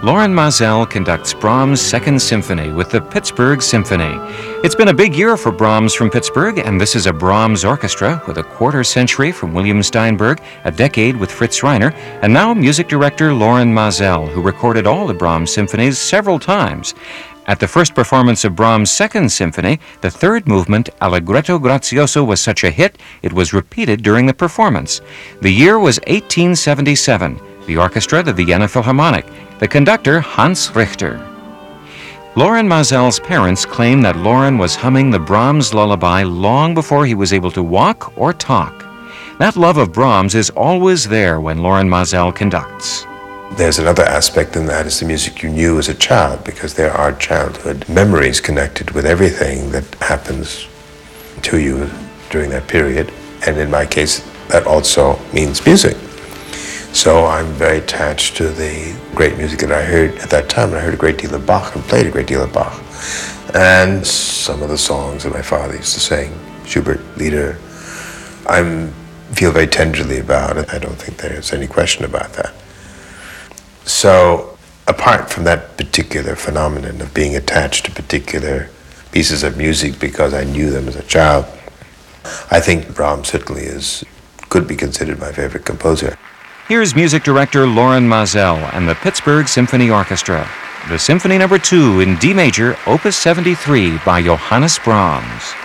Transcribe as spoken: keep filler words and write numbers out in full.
Lorin Maazel conducts Brahms' Second Symphony with the Pittsburgh Symphony. It's been a big year for Brahms from Pittsburgh, and this is a Brahms orchestra with a quarter century from William Steinberg, a decade with Fritz Reiner, and now music director Lorin Maazel, who recorded all the Brahms symphonies several times. At the first performance of Brahms' Second Symphony, the third movement, Allegretto Grazioso, was such a hit, it was repeated during the performance. The year was eighteen seventy-seven. The orchestra, the Vienna Philharmonic. The conductor, Hans Richter. Lorin Maazel's parents claim that Lorin was humming the Brahms lullaby long before he was able to walk or talk. That love of Brahms is always there when Lorin Maazel conducts. There's another aspect in that is the music you knew as a child, because there are childhood memories connected with everything that happens to you during that period. And in my case, that also means music. So I'm very attached to the great music that I heard at that time. I heard a great deal of Bach and played a great deal of Bach. And some of the songs that my father used to sing, Schubert, Lieder, I feel very tenderly about it. I don't think there's any question about that. So apart from that particular phenomenon of being attached to particular pieces of music because I knew them as a child, I think Brahms certainly is, could be considered my favorite composer. Here's music director Lorin Maazel and the Pittsburgh Symphony Orchestra. The Symphony Number two in D major, Opus seventy-three by Johannes Brahms.